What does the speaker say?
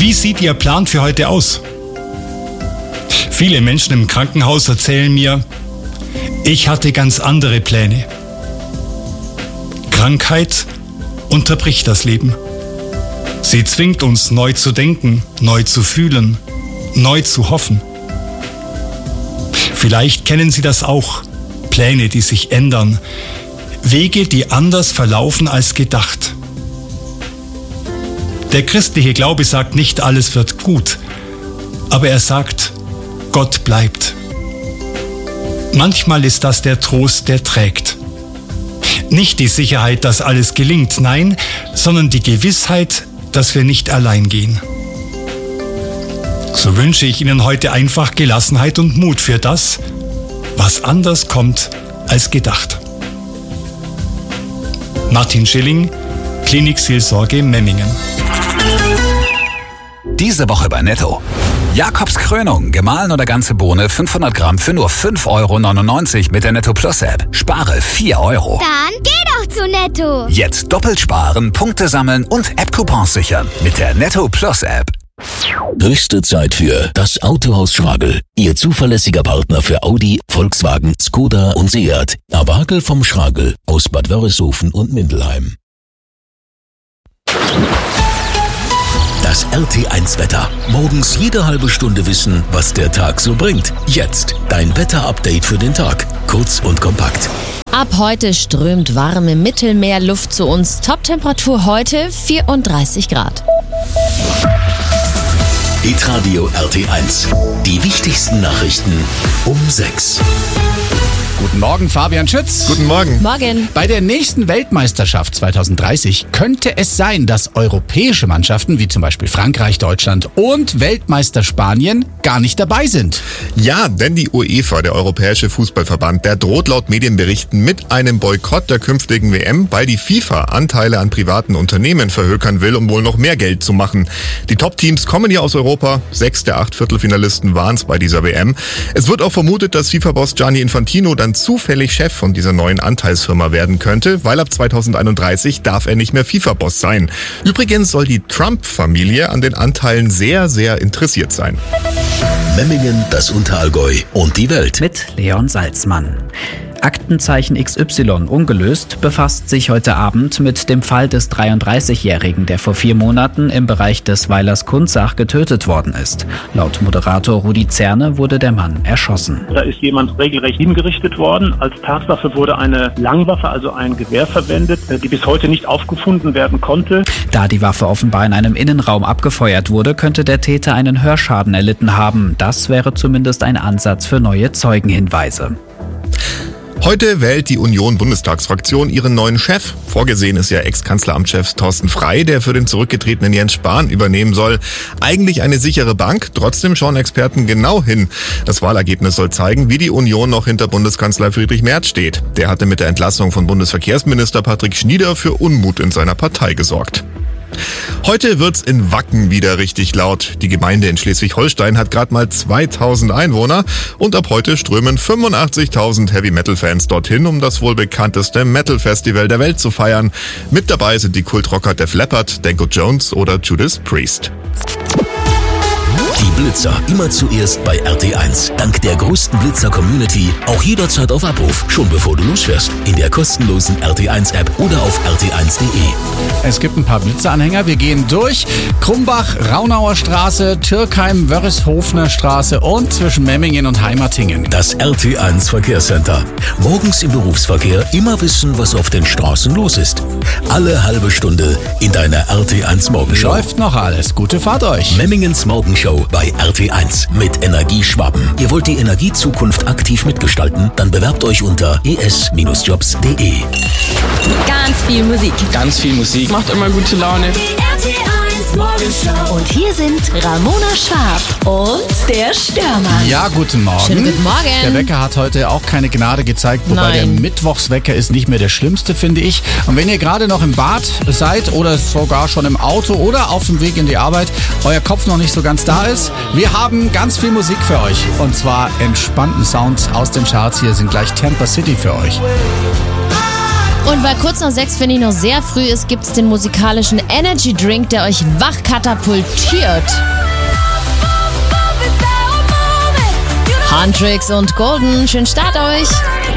Wie sieht Ihr Plan für heute aus? Viele Menschen im Krankenhaus erzählen mir, ich hatte ganz andere Pläne. Krankheit unterbricht das Leben. Sie zwingt uns, neu zu denken, neu zu fühlen, neu zu hoffen. Vielleicht kennen Sie das auch. Pläne, die sich ändern. Wege, die anders verlaufen als gedacht. Der christliche Glaube sagt nicht, alles wird gut, aber er sagt, Gott bleibt. Manchmal ist das der Trost, der trägt. Nicht die Sicherheit, dass alles gelingt, nein, sondern die Gewissheit, dass wir nicht allein gehen. So wünsche ich Ihnen heute einfach Gelassenheit und Mut für das, was anders kommt als gedacht. Martin Schilling, Klinikseelsorge Memmingen. Diese Woche bei Netto. Jakobs Krönung, gemahlen oder ganze Bohne, 500 Gramm für nur 5,99 € mit der Netto Plus App. Spare 4 €. Dann geh doch zu Netto. Jetzt doppelt sparen, Punkte sammeln und App-Coupons sichern mit der Netto Plus App. Höchste Zeit für das Autohaus Schragel. Ihr zuverlässiger Partner für Audi, Volkswagen, Skoda und Seat. Awagel vom Schragel aus Bad Wörishofen und Mindelheim. Das RT1-Wetter. Morgens jede halbe Stunde wissen, was der Tag so bringt. Jetzt dein Wetter-Update für den Tag. Kurz und kompakt. Ab heute strömt warme Mittelmeerluft zu uns. Toptemperatur heute 34 Grad. Hitradio RT1. Die wichtigsten Nachrichten um 6. Guten Morgen, Fabian Schütz. Guten Morgen. Morgen. Bei der nächsten Weltmeisterschaft 2030 könnte es sein, dass europäische Mannschaften wie zum Beispiel Frankreich, Deutschland und Weltmeister Spanien gar nicht dabei sind. Ja, denn die UEFA, der Europäische Fußballverband, der droht laut Medienberichten mit einem Boykott der künftigen WM, weil die FIFA Anteile an privaten Unternehmen verhökern will, um wohl noch mehr Geld zu machen. Die Top-Teams kommen ja aus Europa. 6 der 8 Viertelfinalisten waren es bei dieser WM. Es wird auch vermutet, dass FIFA-Boss Gianni Infantino dann zufällig Chef von dieser neuen Anteilsfirma werden könnte, weil ab 2031 darf er nicht mehr FIFA-Boss sein. Übrigens soll die Trump-Familie an den Anteilen sehr, sehr interessiert sein. Memmingen, das Unterallgäu und die Welt. Mit Leon Salzmann. Aktenzeichen XY ungelöst befasst sich heute Abend mit dem Fall des 33-Jährigen, der vor 4 Monaten im Bereich des Weilers Kunzach getötet worden ist. Laut Moderator Rudi Zerne wurde der Mann erschossen. Da ist jemand regelrecht hingerichtet worden. Als Tatwaffe wurde eine Langwaffe, also ein Gewehr verwendet, die bis heute nicht aufgefunden werden konnte. Da die Waffe offenbar in einem Innenraum abgefeuert wurde, könnte der Täter einen Hörschaden erlitten haben. Das wäre zumindest ein Ansatz für neue Zeugenhinweise. Heute wählt die Union-Bundestagsfraktion ihren neuen Chef. Vorgesehen ist ja Ex-Kanzleramtschef Thorsten Frey, der für den zurückgetretenen Jens Spahn übernehmen soll. Eigentlich eine sichere Bank, trotzdem schauen Experten genau hin. Das Wahlergebnis soll zeigen, wie die Union noch hinter Bundeskanzler Friedrich Merz steht. Der hatte mit der Entlassung von Bundesverkehrsminister Patrick Schnieder für Unmut in seiner Partei gesorgt. Heute wird's in Wacken wieder richtig laut. Die Gemeinde in Schleswig-Holstein hat gerade mal 2000 Einwohner und ab heute strömen 85.000 Heavy-Metal-Fans dorthin, um das wohl bekannteste Metal-Festival der Welt zu feiern. Mit dabei sind die Kultrocker Def Leppard, Danko Jones oder Judas Priest. Die Blitzer immer zuerst bei RT1. Dank der größten Blitzer-Community auch jederzeit auf Abruf, schon bevor du losfährst. In der kostenlosen RT1-App oder auf rt1.de. Es gibt ein paar Blitzeranhänger. Wir gehen durch. Krumbach, Raunauer Straße, Türkheim, Wörisshofener Straße und zwischen Memmingen und Heimatingen. Das RT1 Verkehrscenter. Morgens im Berufsverkehr immer wissen, was auf den Straßen los ist. Alle halbe Stunde in deiner RT1 Morgenshow. Läuft noch alles. Gute Fahrt euch. Memmingens Morgenshow bei RT1 mit Energieschwaben. Ihr wollt die Energiezukunft aktiv mitgestalten? Dann bewerbt euch unter es-jobs.de. Ganz viel Musik. Ganz viel Musik. Macht immer gute Laune. Die RT1 Morgenshow. Und hier sind Ramona Schwab und der Störmann. Ja, guten Morgen. Schönen guten Morgen. Der Wecker hat heute auch keine Gnade gezeigt, wobei der Mittwochswecker ist nicht mehr der schlimmste, finde ich. Und wenn ihr gerade noch im Bad seid oder sogar schon im Auto oder auf dem Weg in die Arbeit, euer Kopf noch nicht so ganz da ist, wir haben ganz viel Musik für euch. Und zwar entspannten Sounds aus den Charts. Hier sind gleich Tampa City für euch. Und weil kurz nach 6 finde ich noch sehr früh ist, gibt's den musikalischen Energy Drink, der euch wach katapultiert. Huntrix und Golden, schönen Start euch!